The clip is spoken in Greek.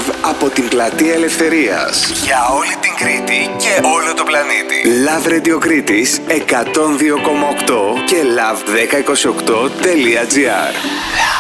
live από την Πλατεία Ελευθερίας για όλη την Κρήτη και όλο το πλανήτη. Love Radio Κρήτης 102,8 και love1028.gr.